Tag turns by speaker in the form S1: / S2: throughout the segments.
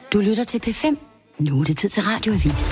S1: Du lytter til P5. Nu er det tid til Radioavis.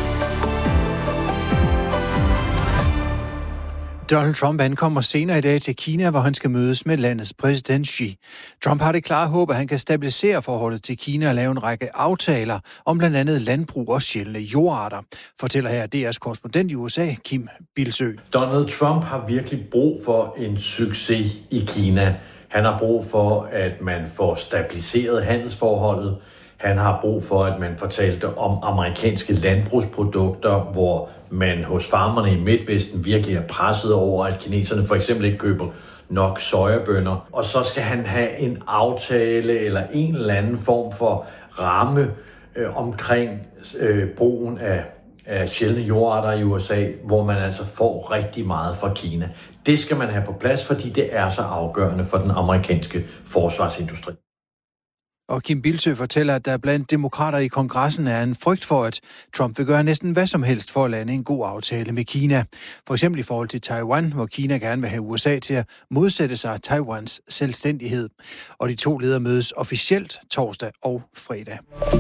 S2: Donald Trump ankommer senere i dag til Kina, hvor han skal mødes med landets præsident Xi. Trump har det klare håb, at han kan stabilisere forholdet til Kina og lave en række aftaler om blandt andet landbrug og sjældne jordarter, fortæller her DR's korrespondent i USA, Kim Bildsøe.
S3: Donald Trump har virkelig brug for en succes i Kina. Han har brug for, at man får stabiliseret handelsforholdet. Han har brug for, at man fortalte om amerikanske landbrugsprodukter, hvor man hos farmerne i Midtvesten virkelig er presset over, at kineserne for eksempel ikke køber nok sojabønner. Og så skal han have en aftale eller en eller anden form for ramme omkring brugen af sjældne jordarter i USA, hvor man altså får rigtig meget fra Kina. Det skal man have på plads, fordi det er så afgørende for den amerikanske forsvarsindustri.
S2: Og Kim Bildsøe fortæller, at der blandt demokrater i kongressen er en frygt for, at Trump vil gøre næsten hvad som helst for at lande en god aftale med Kina. For eksempel i forhold til Taiwan, hvor Kina gerne vil have USA til at modsætte sig Taiwans selvstændighed. Og de to ledere mødes officielt torsdag og fredag.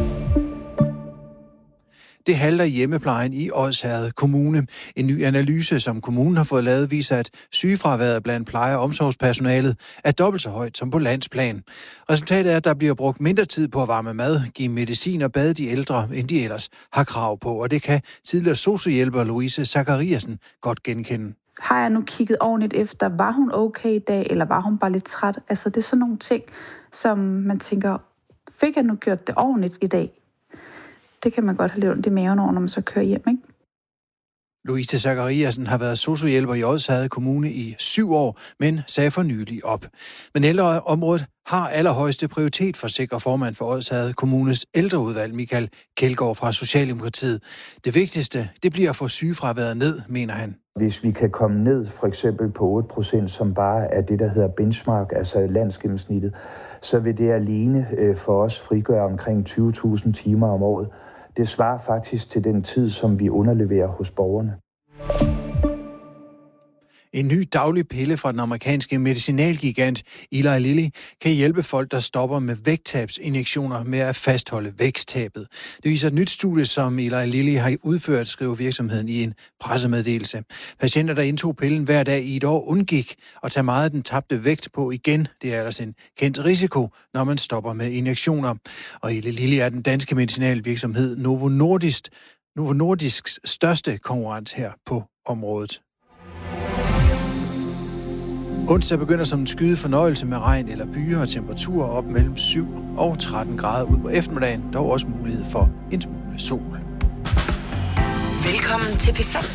S2: Det halter i hjemmeplejen i Odsherred Kommune. En ny analyse, som kommunen har fået lavet, viser, at sygefraværet blandt pleje- og omsorgspersonalet er dobbelt så højt som på landsplan. Resultatet er, at der bliver brugt mindre tid på at varme mad, give medicin og bade de ældre, end de ellers har krav på. Og det kan tidligere sosu-hjælper Louise Zachariasen godt genkende.
S4: Har jeg nu kigget ordentligt efter, var hun okay i dag, eller var hun bare lidt træt? Altså det er sådan nogle ting, som man tænker, fik jeg nu gjort det ordentligt i dag? Det kan man godt have lidt ondt i maven over, når man så kører hjem, ikke?
S2: Louise Zachariasen har været sosu-hjælper i Odsherred Kommune i 7 år, men sagde for nylig op. Men ældreområdet har allerhøjeste prioritet, forsikrer formand for Odsherred Kommunes ældreudvalg, Michael Kjeldgaard fra Socialdemokratiet. Det vigtigste, det bliver at få sygefraværet ned, mener han.
S5: Hvis vi kan komme ned for eksempel på 8%, som bare er det, der hedder benchmark, altså landsgennemsnittet, så vil det alene for os frigøre omkring 20.000 timer om året. Det svarer faktisk til den tid, som vi underleverer hos borgerne.
S2: En ny daglig pille fra den amerikanske medicinalgigant Eli Lilly kan hjælpe folk, der stopper med vægttabsinjektioner med at fastholde vægttabet. Det viser et nyt studie, som Eli Lilly har udført, skriver virksomheden i en pressemeddelelse. Patienter, der indtog pillen hver dag i et år, undgik at tage meget af den tabte vægt på igen. Det er ellers en kendt risiko, når man stopper med injektioner. Og Eli Lilly er den danske medicinalvirksomhed Novo Nordisks største konkurrent her på området. Onsdag begynder som en skyde fornøjelse med regn eller byer og temperaturer op mellem 7 og 13 grader ud på eftermiddagen. Dog også mulighed for en smule sol.
S1: Velkommen til P5.